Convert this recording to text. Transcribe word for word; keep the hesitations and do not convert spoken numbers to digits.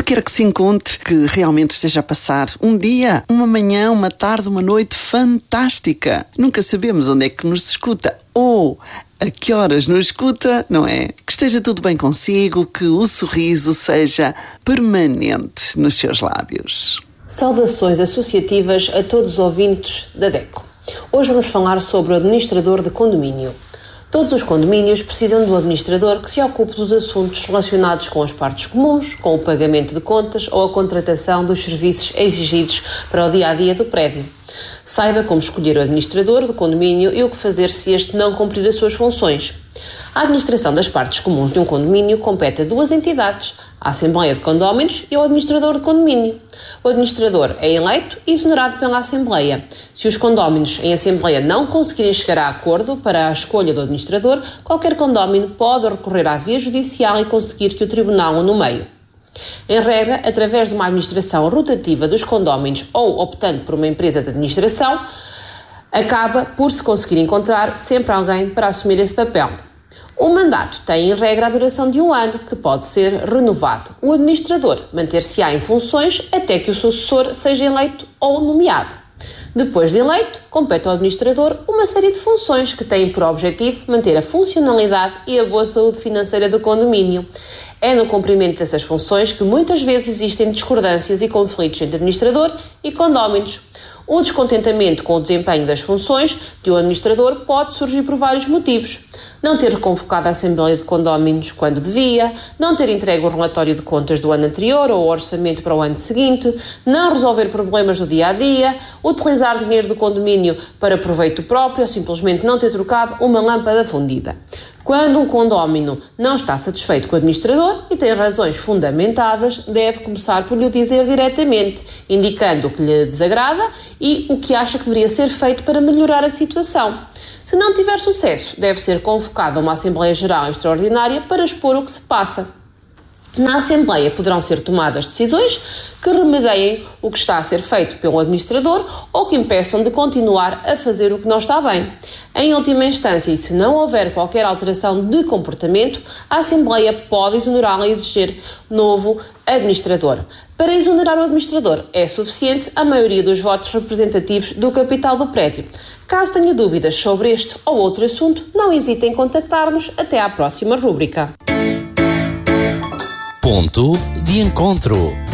onde quer que se encontre, que realmente esteja a passar um dia, uma manhã, uma tarde, uma noite fantástica. Nunca sabemos onde é que nos escuta ou a que horas nos escuta, não é? Que esteja tudo bem consigo, que o sorriso seja permanente nos seus lábios. Saudações associativas a todos os ouvintes da DECO. Hoje vamos falar sobre o administrador de condomínio. Todos os condomínios precisam de um administrador que se ocupe dos assuntos relacionados com as partes comuns, com o pagamento de contas ou a contratação dos serviços exigidos para o dia-a-dia do prédio. Saiba como escolher o administrador do condomínio e o que fazer se este não cumprir as suas funções. A administração das partes comuns de um condomínio compete a duas entidades, a Assembleia de Condóminos e o administrador de condomínio. O administrador é eleito e exonerado pela Assembleia. Se os condóminos em Assembleia não conseguirem chegar a acordo para a escolha do administrador, qualquer condómino pode recorrer à via judicial e conseguir que o tribunal o nomeie. Em regra, através de uma administração rotativa dos condóminos ou optando por uma empresa de administração, acaba por se conseguir encontrar sempre alguém para assumir esse papel. O mandato tem, em regra, a duração de um ano, que pode ser renovado. O administrador manter-se-á em funções até que o sucessor seja eleito ou nomeado. Depois de eleito, compete ao administrador uma série de funções que têm por objetivo manter a funcionalidade e a boa saúde financeira do condomínio. É no cumprimento dessas funções que muitas vezes existem discordâncias e conflitos entre administrador e condóminos. O descontentamento com o desempenho das funções de um administrador pode surgir por vários motivos. Não ter convocado a Assembleia de Condóminos quando devia, não ter entregue o relatório de contas do ano anterior ou o orçamento para o ano seguinte, não resolver problemas do dia-a-dia, utilizar dinheiro do condomínio para proveito próprio ou simplesmente não ter trocado uma lâmpada fundida. Quando um condómino não está satisfeito com o administrador e tem razões fundamentadas, deve começar por lhe dizer diretamente, indicando o que lhe desagrada e o que acha que deveria ser feito para melhorar a situação. Se não tiver sucesso, deve ser convocado a uma Assembleia Geral Extraordinária para expor o que se passa. Na Assembleia poderão ser tomadas decisões que remediem o que está a ser feito pelo administrador ou que impeçam de continuar a fazer o que não está bem. Em última instância, e se não houver qualquer alteração de comportamento, a Assembleia pode exonerá-la e exigir novo administrador. Para exonerar o administrador é suficiente a maioria dos votos representativos do capital do prédio. Caso tenha dúvidas sobre este ou outro assunto, não hesite em contactar-nos. Até à próxima rúbrica. Ponto de encontro.